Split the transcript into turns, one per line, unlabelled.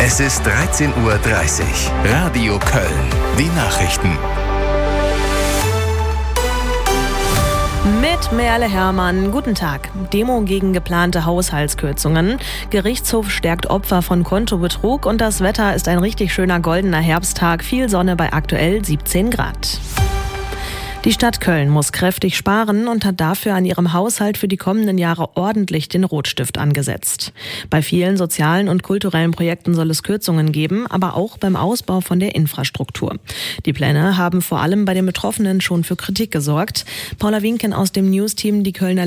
Es ist 13:30 Uhr. Radio Köln. Die Nachrichten.
Mit Merle Herrmann, guten Tag. Demo gegen geplante Haushaltskürzungen. Gerichtshof stärkt Opfer von Kontobetrug und das Wetter ist ein richtig schöner goldener Herbsttag. Viel Sonne bei aktuell 17 Grad. Die Stadt Köln muss kräftig sparen und hat dafür an ihrem Haushalt für die kommenden Jahre ordentlich den Rotstift angesetzt. Bei vielen sozialen und kulturellen Projekten soll es Kürzungen geben, aber auch beim Ausbau von der Infrastruktur. Die Pläne haben vor allem bei den Betroffenen schon für Kritik gesorgt. Paula Winken aus dem News-Team, die Kölner